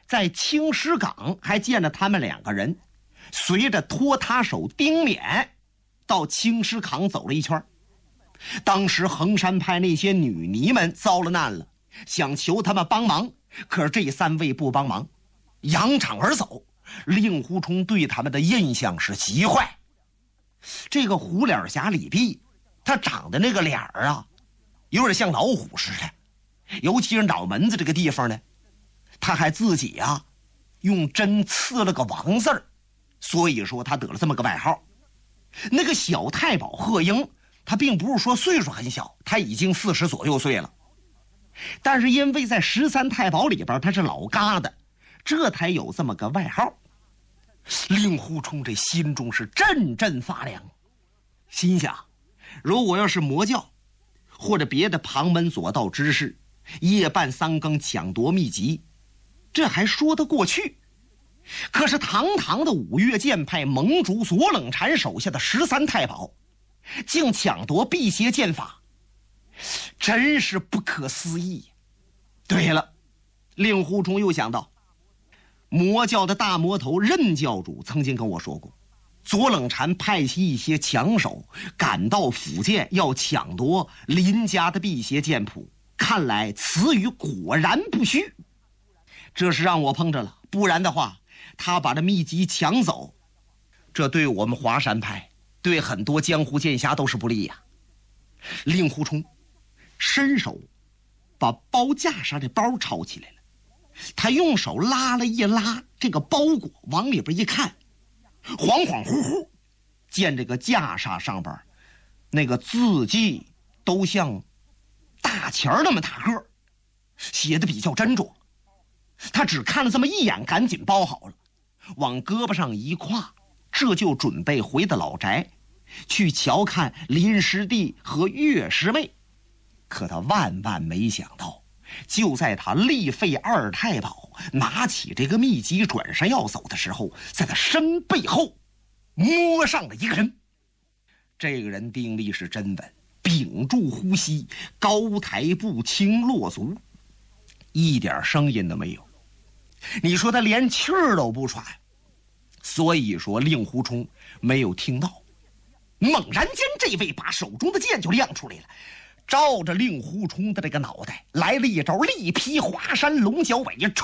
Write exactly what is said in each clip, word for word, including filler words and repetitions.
在青石港还见了他们两个人，随着拖他手丁勉到青石港走了一圈。当时衡山派那些女尼们遭了难了，想求他们帮忙，可是这三位不帮忙，扬长而走。令狐冲对他们的印象是极坏。这个虎脸侠李泌，他长得那个脸儿啊，有点像老虎似的，尤其是脑门子这个地方呢，他还自己啊用针刺了个王字儿，所以说他得了这么个外号。那个小太保贺英，他并不是说岁数很小，他已经四十左右岁了，但是因为在十三太保里边他是老疙瘩，这才有这么个外号。令狐冲这心中是阵阵发凉，心想如果要是魔教或者别的旁门左道之士夜半三更抢夺秘籍，这还说得过去。可是堂堂的五岳剑派盟主左冷禅手下的十三太保竟抢夺辟邪剑法，真是不可思议。对了，令狐冲又想到魔教的大魔头任教主曾经跟我说过，左冷禅派系一些强手赶到福建要抢夺林家的辟邪剑谱，看来此语果然不虚。这是让我碰着了，不然的话他把这秘籍抢走，这对我们华山派对很多江湖剑侠都是不利呀、啊。令狐冲伸手把包架上的包抄起来了，他用手拉了一拉这个包裹，往里边一看，恍恍惚惚见这个架上上边那个字迹都像大钱那么大个，写的比较斟酌。他只看了这么一眼，赶紧包好了，往胳膊上一挎，这就准备回到老宅去瞧看林师弟和岳师妹。可他万万没想到，就在他力废二太保，拿起这个秘籍转身要走的时候，在他身背后摸上了一个人。这个人定力是真稳，屏住呼吸，高抬步，轻落足，一点声音都没有。你说他连气儿都不喘，所以说令狐冲没有听到。猛然间，这位把手中的剑就亮出来了，照着令狐冲的这个脑袋来了一招力劈华山龙角尾，唰！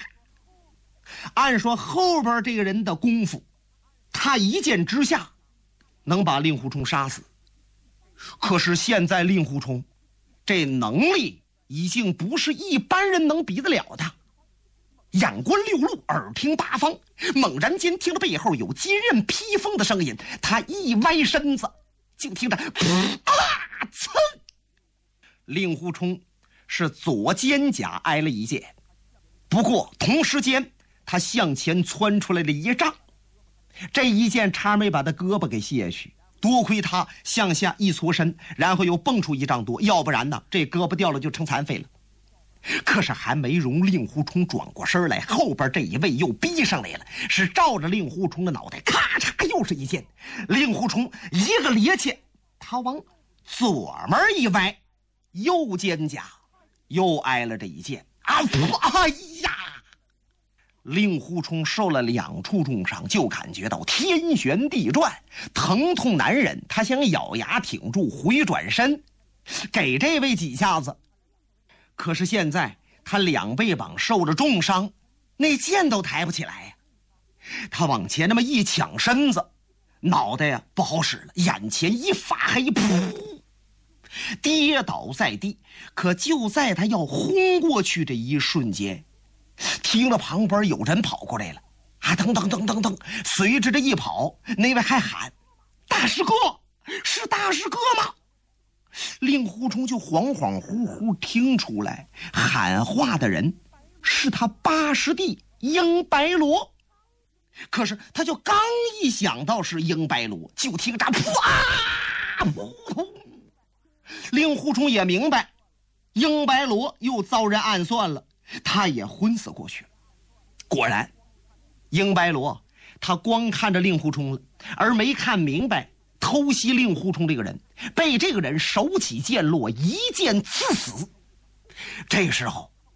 按说后边这个人的功夫，他一剑之下能把令狐冲杀死。可是现在令狐冲这能力已经不是一般人能比得了的。眼观六路，耳听八方，猛然间听了背后有金刃劈锋的声音，他一歪身子，就听着噗啊噌，令狐冲是左肩胛挨了一剑，不过同时间他向前窜出来了一丈，这一剑差没把他胳膊给卸去，多亏他向下一搓身，然后又蹦出一丈多，要不然呢这胳膊掉了就成残废了。可是还没容令狐冲转过身来，后边这一位又逼上来了，是照着令狐冲的脑袋咔嚓又是一剑。令狐冲一个趔趄，他往左门一歪，右肩胛又挨了这一剑。啊！哎呀！令狐冲受了两处重伤，就感觉到天旋地转，疼痛难忍。他想咬牙挺住，回转身给这位几下子。可是现在他两背膀受着重伤，那剑都抬不起来呀。他往前那么一抢身子，脑袋呀不好使了，眼前一发黑，噗，跌倒在地。可就在他要轰过去这一瞬间，听了旁边有人跑过来了，啊，噔噔噔噔噔，随着这一跑，那位还喊：“大师哥，是大师哥吗？”令狐冲就恍恍惚惚听出来，喊话的人是他八师弟鹰白罗。可是他就刚一想到是鹰白罗，就听着噗啊！令狐冲也明白，鹰白罗又遭人暗算了，他也昏死过去了。果然，鹰白罗他光看着令狐冲了，而没看明白偷袭令狐冲这个人，被这个人手起剑落，一剑刺死。这时候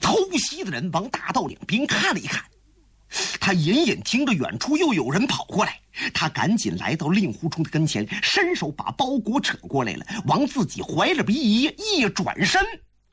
偷袭的人往大道两边看了一看，他隐隐听着远处又有人跑过来，他赶紧来到令狐冲的跟前，伸手把包裹扯过来了，往自己怀里边一掖，一转身，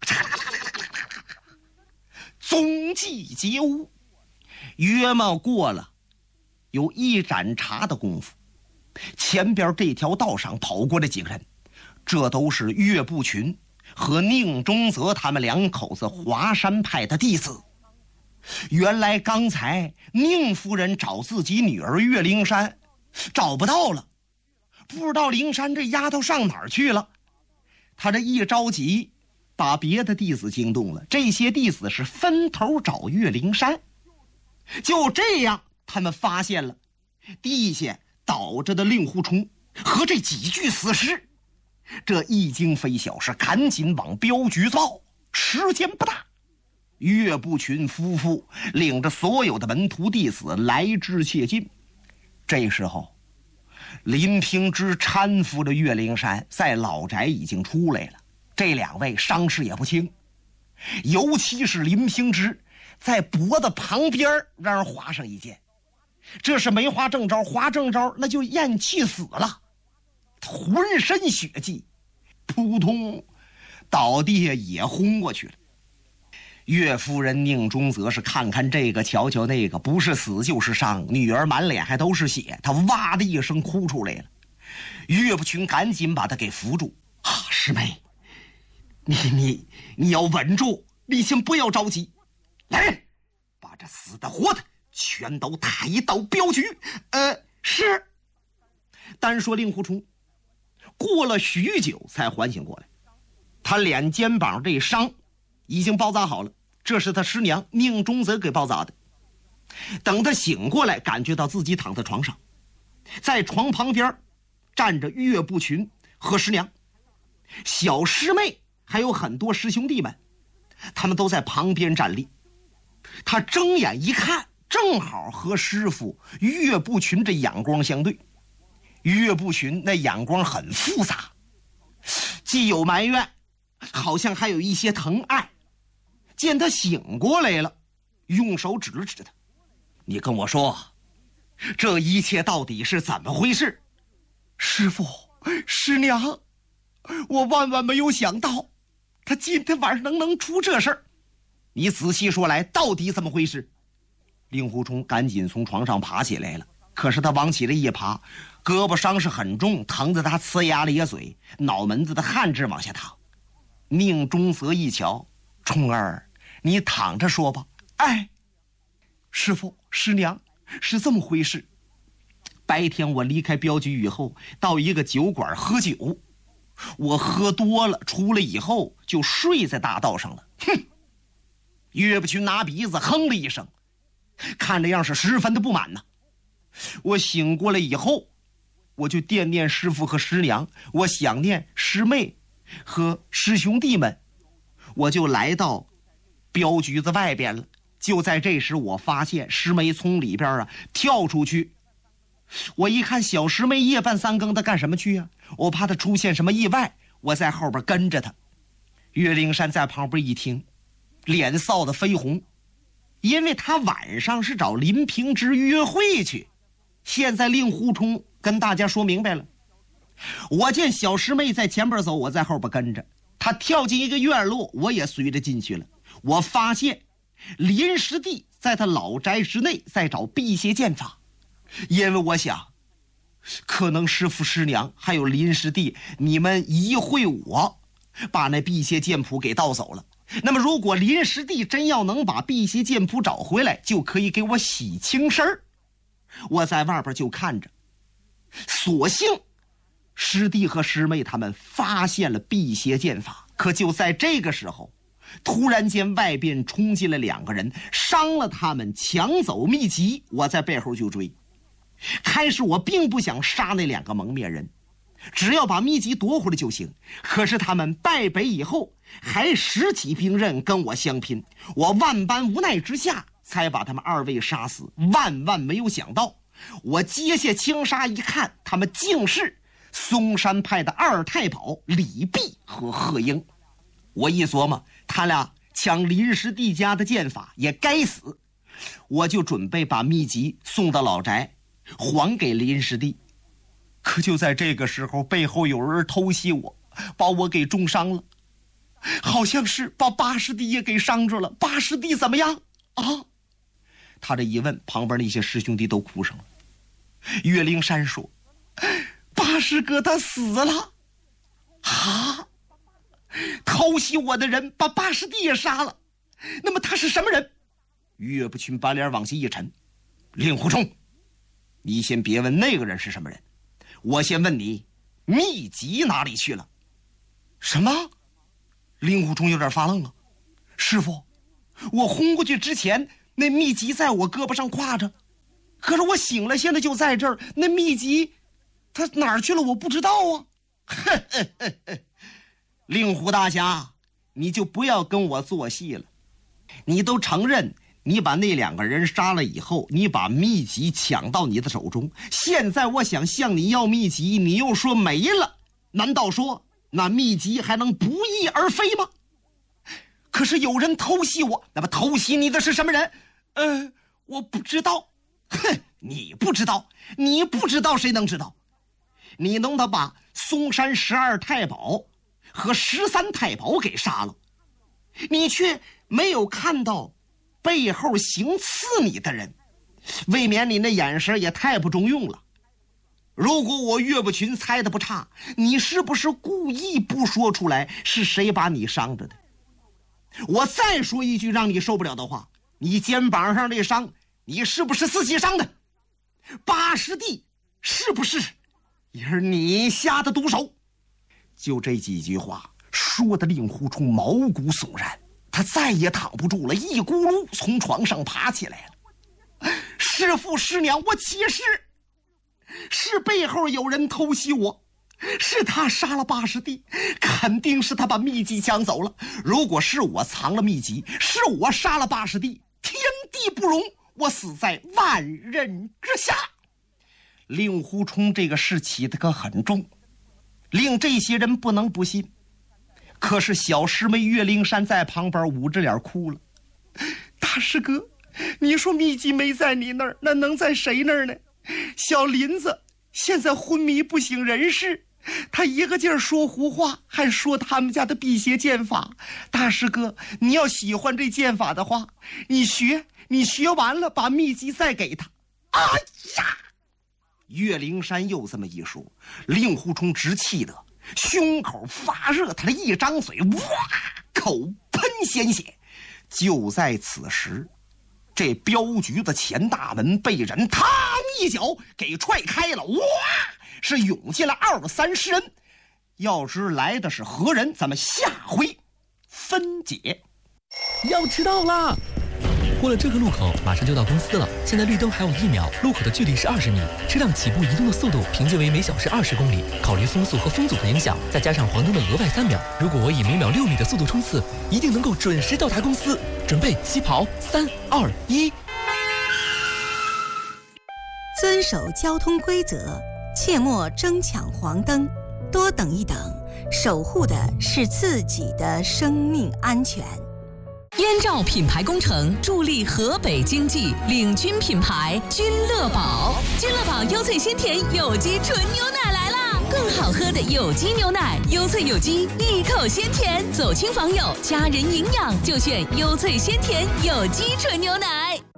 踪迹皆无。约莫过了有一盏茶的功夫，前边这条道上跑过来几个人，这都是岳不群和宁中则他们两口子华山派的弟子。原来刚才宁夫人找自己女儿岳灵珊找不到了，不知道灵珊这丫头上哪儿去了。他这一着急，把别的弟子惊动了，这些弟子是分头找岳灵珊。就这样，他们发现了地下倒着的令狐冲和这几具死尸。这一经非小，是赶紧往镖局报。时间不大，岳不群夫妇领着所有的门徒弟子来至切近。这时候，林平之搀扶着岳灵珊在老宅已经出来了。这两位伤势也不轻，尤其是林平之在脖子旁边让人划上一剑，这是没划正着，划正着那就咽气死了，浑身血迹，扑通倒地下也轰过去了。岳夫人宁中则是看看这个瞧瞧那个，不是死就是伤，女儿满脸还都是血，她哇的一声哭出来了。岳不群赶紧把她给扶住。啊，师妹，你你你要稳住，你先不要着急，来，把这死的活的全都抬到镖局。呃，是。单说令狐冲过了许久才缓醒过来，他脸肩膀这伤已经包扎好了，这是他师娘宁中则给包扎的。等他醒过来，感觉到自己躺在床上，在床旁边站着岳不群和师娘，小师妹还有很多师兄弟们，他们都在旁边站立。他睁眼一看，正好和师傅岳不群这眼光相对。岳不群那眼光很复杂，既有埋怨，好像还有一些疼爱。见他醒过来了，用手指了指他，你跟我说，这一切到底是怎么回事？师父，师娘，我万万没有想到他今天晚上能能出这事儿。你仔细说来，到底怎么回事？令狐冲赶紧从床上爬起来了，可是他往起来一爬，胳膊伤势很重，疼得他呲牙咧嘴，脑门子的汗直往下淌。宁中则一瞧，冲儿，你躺着说吧。哎，师父师娘，是这么回事。白天我离开镖局以后，到一个酒馆喝酒，我喝多了，出来以后就睡在大道上了。哼！岳不群拿鼻子哼了一声，看着样是十分的不满呢。我醒过来以后，我就惦念师父和师娘，我想念师妹和师兄弟们，我就来到镖局子外边了。就在这时，我发现师妹从里边啊跳出去。我一看小师妹夜半三更的干什么去啊？我怕她出现什么意外，我在后边跟着她。岳灵珊在旁边一听，脸臊得绯红，因为他晚上是找林平之约会去。现在令狐冲跟大家说明白了，我见小师妹在前边走，我在后边跟着她，跳进一个院落，我也随着进去了。我发现林师弟在他老宅之内在找辟邪剑法，因为我想可能师父师娘还有林师弟你们一会我把那辟邪剑谱给盗走了，那么如果林师弟真要能把辟邪剑谱找回来，就可以给我洗清身儿。我在外边就看着，所幸师弟和师妹他们发现了辟邪剑法。可就在这个时候，突然间外边冲进了两个人，伤了他们，抢走秘籍。我在背后就追。开始我并不想杀那两个蒙面人，只要把秘籍夺回来就行。可是他们败北以后，还拾起兵刃跟我相拼，我万般无奈之下才把他们二位杀死。万万没有想到，我接下枪杀一看，他们竟是嵩山派的二太保李泌和贺英。我一琢磨，他俩抢林师弟家的剑法也该死，我就准备把秘籍送到老宅，还给林师弟。可就在这个时候，背后有人偷袭我，把我给重伤了，好像是把八师弟也给伤着了。八师弟怎么样啊？他这一问，旁边那些师兄弟都哭上了。岳灵珊说：“八师哥他死了。”啊！偷袭我的人把八师弟也杀了，那么他是什么人？岳不群把脸往下一沉：“令狐冲，你先别问那个人是什么人，我先问你，秘籍哪里去了？”什么？令狐冲有点发愣啊。师傅，我轰过去之前，那秘籍在我胳膊上挎着，可是我醒了，现在就在这儿，那秘籍他哪儿去了？我不知道啊。令狐大侠，你就不要跟我做戏了。你都承认你把那两个人杀了以后，你把秘籍抢到你的手中，现在我想向你要秘籍，你又说没了，难道说那秘籍还能不翼而飞吗？可是有人偷袭我，那么偷袭你的是什么人？呃，我不知道。哼，你不知道，你不知道谁能知道？你能他把嵩山十二太保和十三太保给杀了，你却没有看到背后行刺你的人，未免你那眼神也太不中用了。如果我岳不群猜的不差，你是不是故意不说出来是谁把你伤着的？我再说一句让你受不了的话，你肩膀上这伤，你是不是自己伤的？八师弟是不是也是你下的毒手？就这几句话说的令狐冲毛骨悚然，他再也躺不住了，一咕噜从床上爬起来了。师父师娘，我起誓，是背后有人偷袭我，是他杀了八师弟，肯定是他把秘籍抢走了。如果是我藏了秘籍，是我杀了八师弟，天地不容，我死在万人之下。令狐冲这个事起的可很重，令这些人不能不信。可是小师妹岳灵珊在旁边捂着脸哭了。大师哥，你说秘籍没在你那儿，那能在谁那儿呢？小林子现在昏迷不省人事，他一个劲儿说胡话，还说他们家的辟邪剑法。大师哥，你要喜欢这剑法的话，你学，你学完了把秘籍再给他。哎呀！岳灵珊又这么一说，令狐冲直气得胸口发热，他的一张嘴，哇，口喷鲜血。就在此时，这镖局的前大门被人嘡一脚给踹开了，哇，是涌进了二三十人。要知来的是何人，咱们下回分解。 要迟到啦！过了这个路口，马上就到公司了。现在绿灯还有一秒，路口的距离是二十米，车辆起步移动的速度平均为每小时二十公里。考虑风速和风阻的影响，再加上黄灯的额外三秒，如果我以每秒六米的速度冲刺，一定能够准时到达公司。准备起跑，三二一。 遵守交通规则，切莫争抢黄灯，多等一等，守护的是自己的生命安全。 燕赵品牌工程助力河北经济，领军品牌君乐宝。君乐宝优萃鲜甜有机纯牛奶来啦！更好喝的有机牛奶，优萃有机，一口鲜甜，走亲访友，家人营养就选优萃鲜甜有机纯牛奶。